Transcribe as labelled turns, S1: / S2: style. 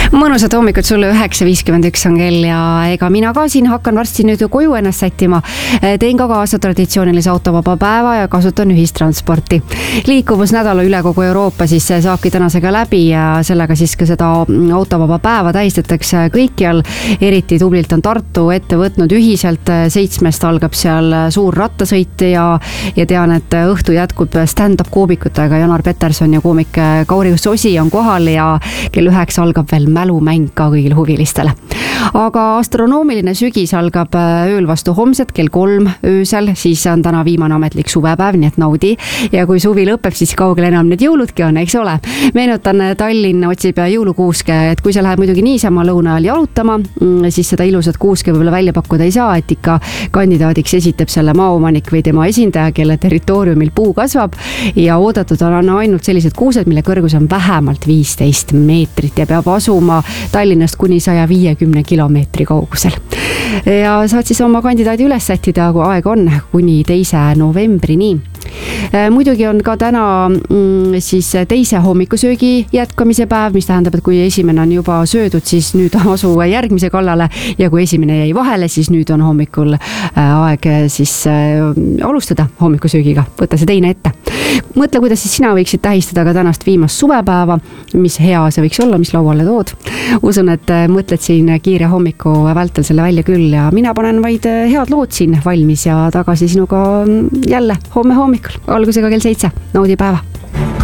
S1: Mõnusat hommikut sulle, 9.51 on kell ja ega mina ka siin hakkan varsti nüüd koju ennast sättima. Teen ka kaasa traditsioonilise autovaba päeva ja kasutan ühistransporti. Liikuvusnädala üle kogu Euroopa siis saabki tänasega läbi ja sellega siis ka seda autovaba päeva tähistatakse kõikjal. Eriti tublilt on Tartu ette võtnud ühiselt, 7 algab seal suur rattasõit ja tean, et õhtu jätkub stand-up koomikutega. Janar Peterson ja koomik Kauri Sosi on kohal ja kell 9 algab veel mälumäng ka kõigile huvilistele. Aga astronoomiline sügis algab ööl vastu homset kell 3 öösel, siis on täna viimane ametlik suvepäev, nii et naudi. Ja kui suvi lõpeb, siis kaugel enam need jõuludki on, eks ole. Meenutan, Tallinn otsib jõulukuuske, et kui sa lähed muidugi niisama lõuna ajal jalutama, siis seda ilusat kuuske võib-olla välja pakkuda ei saa, et ikka kandidaadiks esitab selle maaomanik või tema esindaja, kelle territooriumil puu kasvab ja oodatud on ainult sellised kuused, mille kõrgus on vähemalt 15 meetrit ja peab asuma Tallinnast kuni 150 kilomeetri kaugusel. Ja saad siis oma kandidaadi üles sättida, kui aeg on kuni 2. novembrini. Muidugi on ka täna siis teise hommikusöögi jätkamise päev, mis tähendab, et kui esimene on juba söödud, siis nüüd asu järgmise kallale ja kui esimene jäi vahele, siis nüüd on hommikul aeg siis alustada hommikusöögiga, võtta see teine ette. Mõtle, kuidas siis sina võiksid tähistada ka tänast viimast suvepäeva, mis hea see võiks olla, mis lauale tood. Usun, et mõtled siin kiire hommiku vältel selle välja küll ja mina panen vaid head lood siin valmis ja tagasi sinuga jälle homme hommikul, algusega kell 7. Naudi päeva!